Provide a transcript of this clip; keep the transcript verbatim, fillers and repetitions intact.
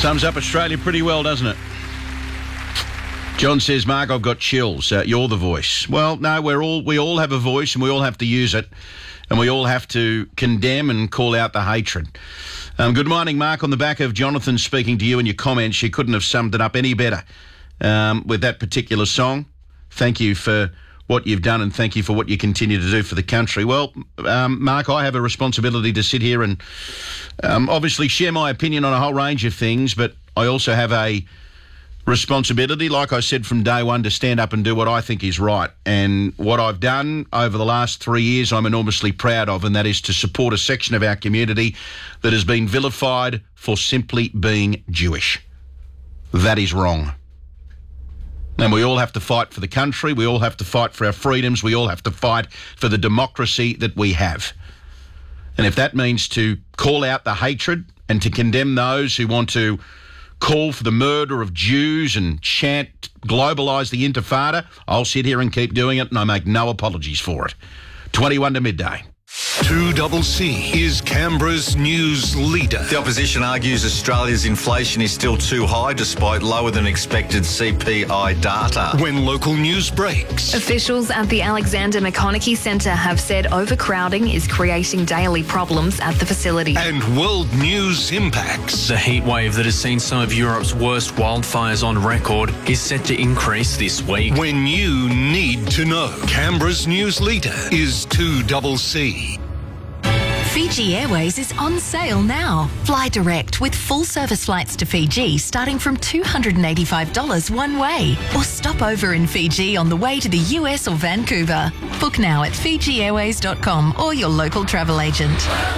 Sums up Australia pretty well, doesn't it? John says, Mark, I've got chills. Uh, you're the voice. Well, no, we're all we all have a voice and we all have to use it, and we all have to condemn and call out the hatred. Um, good morning, Mark. On the back of Jonathan speaking to you and your comments, you couldn't have summed it up any better um, with that particular song. Thank you for what you've done and thank you for what you continue to do for the country. Well, um, Mark, I have a responsibility to sit here and um, obviously share my opinion on a whole range of things, but I also have a responsibility, like I said from day one, to stand up and do what I think is right. And what I've done over the last three years I'm enormously proud of, and that is to support a section of our community that has been vilified for simply being Jewish. That is wrong. And we all have to fight for the country. We all have to fight for our freedoms. We all have to fight for the democracy that we have. And if that means to call out the hatred and to condemn those who want to call for the murder of Jews and chant, globalise the intifada, I'll sit here and keep doing it, and I make no apologies for it. twenty-one to midday. two C C is Canberra's news leader. The opposition argues Australia's inflation is still too high despite lower than expected C P I data. When local news breaks. Officials at the Alexander McConaughey Centre have said overcrowding is creating daily problems at the facility. And world news impacts. The heat wave that has seen some of Europe's worst wildfires on record is set to increase this week. When you need to know. Canberra's news leader is two C C. Fiji Airways is on sale now. Fly direct with full service flights to Fiji starting from two hundred eighty-five dollars one way. Or stop over in Fiji on the way to the U S or Vancouver. Book now at fiji airways dot com or your local travel agent.